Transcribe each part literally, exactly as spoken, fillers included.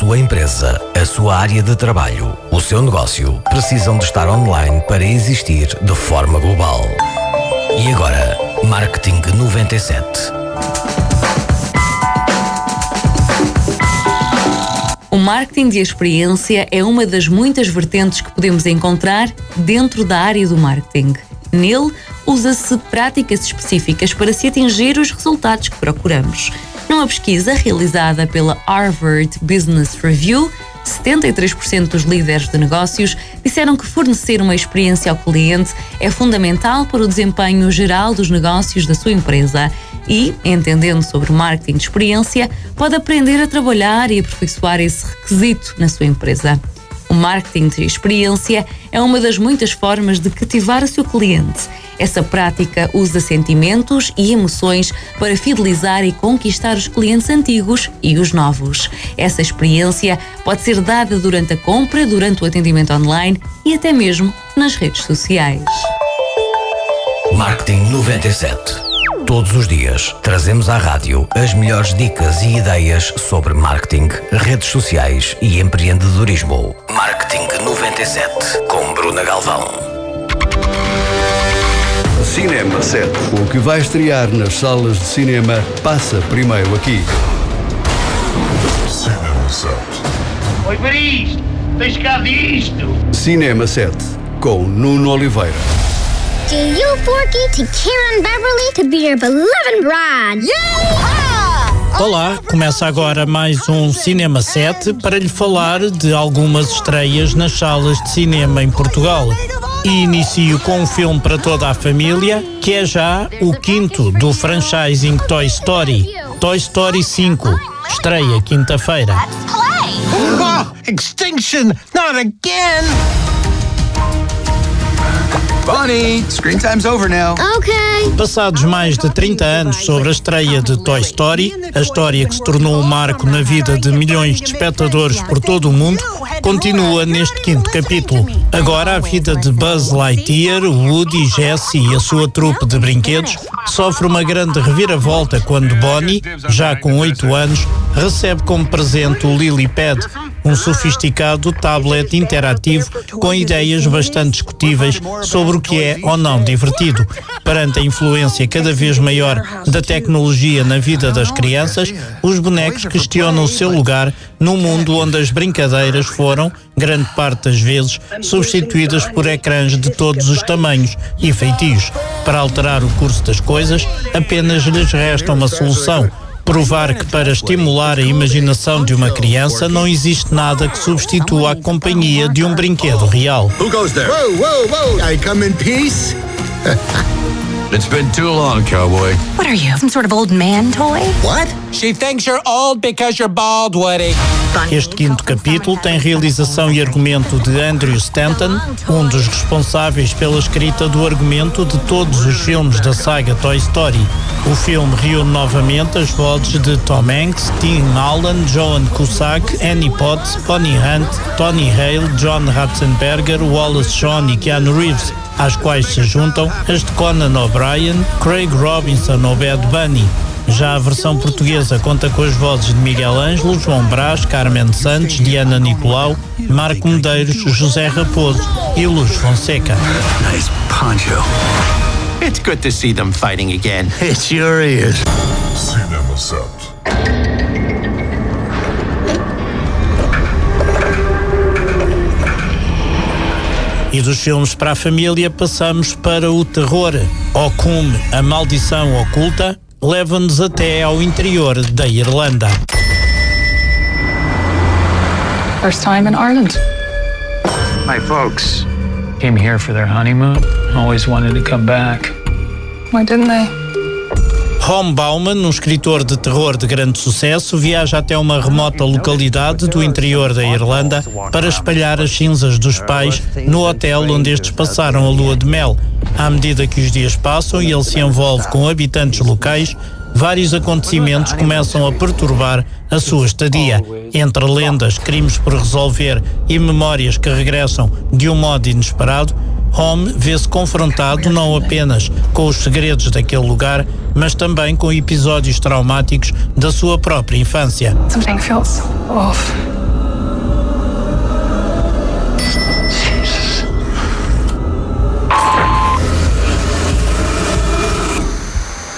sua empresa, a sua área de trabalho, o seu negócio precisam de estar online para existir de forma global. E agora, Marketing noventa e sete. O marketing de experiência é uma das muitas vertentes que podemos encontrar dentro da área do marketing. Nele, usa-se práticas específicas para se atingir os resultados que procuramos. Numa pesquisa realizada pela Harvard Business Review, setenta e três por cento dos líderes de negócios disseram que fornecer uma experiência ao cliente é fundamental para o desempenho geral dos negócios da sua empresa e, entendendo sobre marketing de experiência, pode aprender a trabalhar e aperfeiçoar esse requisito na sua empresa. O marketing de experiência é uma das muitas formas de cativar o seu cliente. Essa prática usa sentimentos e emoções para fidelizar e conquistar os clientes antigos e os novos. Essa experiência pode ser dada durante a compra, durante o atendimento online e até mesmo nas redes sociais. Marketing noventa e sete. Todos os dias trazemos à rádio as melhores dicas e ideias sobre marketing, redes sociais e empreendedorismo. Marketing noventa e sete com Bruna Galvão. Cinema sete. O que vai estrear nas salas de cinema passa primeiro aqui. Cinema sete. Oi, para isto! Tens cá disto! Cinema sete, com Nuno Oliveira. Do you, Forky, to Karen Beverly to be your beloved bride? Yay! Olá, começa agora mais um Cinema sete para lhe falar de algumas estreias nas salas de cinema em Portugal. E inicio com um filme para toda a família, que é já o quinto do franchising Toy Story. Toy Story cinco, estreia quinta-feira. Oh, extinction! Not again! Bonnie, screen time's over now. Okay. Passados mais de trinta anos sobre a estreia de Toy Story, a história que se tornou um marco na vida de milhões de espectadores por todo o mundo, continua neste quinto capítulo. Agora a vida de Buzz Lightyear, Woody, Jessie e a sua trupe de brinquedos sofre uma grande reviravolta quando Bonnie, já com oito anos, recebe como presente o LilyPad, um sofisticado tablet interativo com ideias bastante discutíveis sobre o que é ou não divertido. Perante a influência cada vez maior da tecnologia na vida das crianças, os bonecos questionam o seu lugar num mundo onde as brincadeiras foram, grande parte das vezes, substituídas por ecrãs de todos os tamanhos e feitios. Para alterar o curso das coisas, apenas lhes resta uma solução: provar que para estimular a imaginação de uma criança não existe nada que substitua a companhia de um brinquedo real. Who goes there? Whoa, whoa, whoa! I come in peace? It's been too long, cowboy. What are you, some sort of old man toy? What? She thinks you're old because you're bald, Woody. Este quinto capítulo tem realização e argumento de Andrew Stanton, um dos responsáveis pela escrita do argumento de todos os filmes da saga Toy Story. O filme reúne novamente as vozes de Tom Hanks, Tim Allen, Joan Cusack, Annie Potts, Bonnie Hunt, Tony Hale, John Ratzenberger, Wallace Shawn e Keanu Reeves, às quais se juntam as de Conan O'Brien, Craig Robinson ou Bad Bunny. Já a versão portuguesa conta com as vozes de Miguel Ângelo, João Brás, Carmen Santos, Diana Nicolau, Marco Medeiros, José Raposo e Luz Fonseca. Nice poncho. It's good to see them fighting again. It sure is. Cinema sete. E dos filmes para a família passamos para o terror. Occum, a maldição oculta, leva-nos até ao interior da Irlanda. First time in Ireland. My folks came here for their honeymoon. Always wanted to come back. Why didn't they? Ron Bauman, um escritor de terror de grande sucesso, viaja até uma remota localidade do interior da Irlanda para espalhar as cinzas dos pais no hotel onde estes passaram a lua de mel. À medida que os dias passam e ele se envolve com habitantes locais, vários acontecimentos começam a perturbar a sua estadia. Entre lendas, crimes por resolver e memórias que regressam de um modo inesperado, Home vê-se confrontado não apenas com os segredos daquele lugar, mas também com episódios traumáticos da sua própria infância. Something feels off.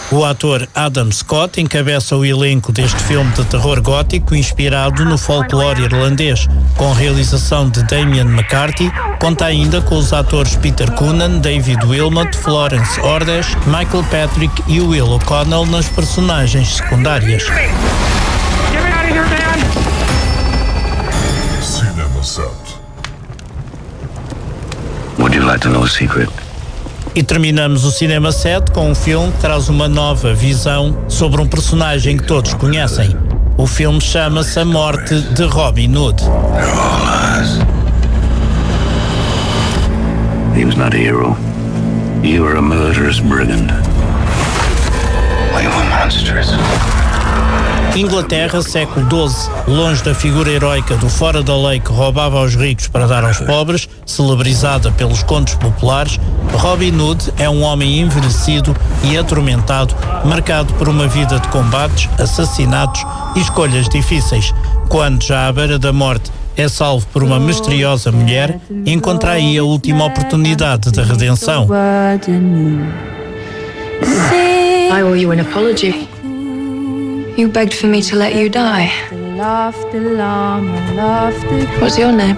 O ator Adam Scott encabeça o elenco deste filme de terror gótico inspirado no folclore irlandês, com realização de Damien McCarthy. Conta ainda com os atores Peter Coonan, David Wilmot, Florence Orders, Michael Patrick e Will O'Connell nas personagens secundárias. Cinema sete. Would you like to know a secret? E terminamos o Cinema sete com um filme que traz uma nova visão sobre um personagem que todos conhecem. O filme chama-se A Morte de Robin Hood. He was not a hero. You were a murderous brigand. We were monsters. Inglaterra, século doze, longe da figura heroica do fora da lei que roubava aos ricos para dar aos pobres, celebrizada pelos contos populares, Robin Hood é um homem envelhecido e atormentado, marcado por uma vida de combates, assassinatos e escolhas difíceis. Quando, já à beira da morte, é salvo por uma misteriosa mulher, encontra aí a última oportunidade de redenção. I owe you an apology. You begged for me to let you die. What's your name?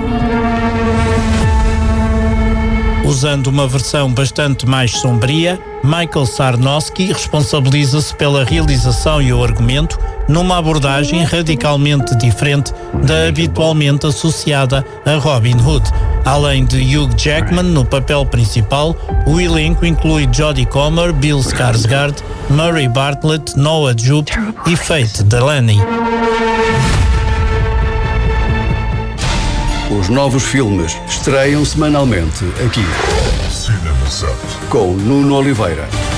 Usando uma versão bastante mais sombria, Michael Sarnowski responsabiliza-se pela realização e o argumento, numa abordagem radicalmente diferente da habitualmente associada a Robin Hood. Além de Hugh Jackman no papel principal, o elenco inclui Jodie Comer, Bill Skarsgård, Murray Bartlett, Noah Jupe e Faith Delaney. Os novos filmes estreiam semanalmente aqui. Cinema sete. Com Nuno Oliveira.